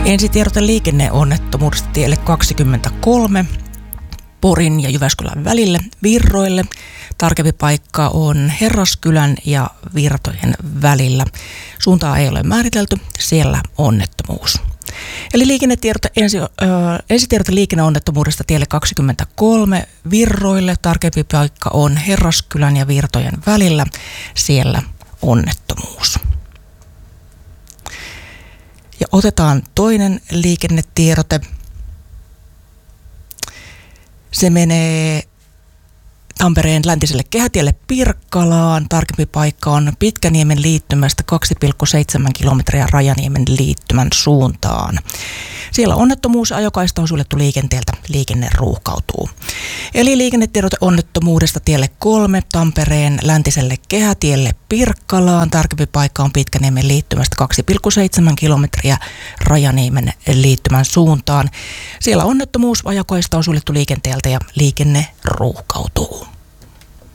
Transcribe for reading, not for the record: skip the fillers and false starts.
Ensitiedote liikenneonnettomuudesta tielle 23 Porin ja Jyväskylän välille Virroille. Tarkempi paikka on Herraskylän ja Virtojen välillä. Suuntaa ei ole määritelty, siellä onnettomuus. Eli ensitiedote liikenneonnettomuudesta tielle 23 Virroille. Tarkempi paikka on Herraskylän ja Virtojen välillä, siellä onnettomuus. Ja otetaan toinen liikennetiedote. Se menee Tampereen läntiselle kehätielle Pirkkalaan. Tarkempi paikka on Pitkäniemen liittymästä 2,7 kilometriä Rajaniemen liittymän suuntaan. Siellä onnettomuus, ajokaista on suljettu liikenteeltä, liikenne ruuhkautuu. Eli liikennetiedote onnettomuudesta tielle 3 Tampereen läntiselle kehätielle Pirkkalaan. Tarkempi paikka on Pitkäniemen liittymästä 2,7 kilometriä Rajaniemen liittymän suuntaan. Siellä onnettomuus, ajokaista on suljettu liikenteeltä ja liikenne ruuhkautuu.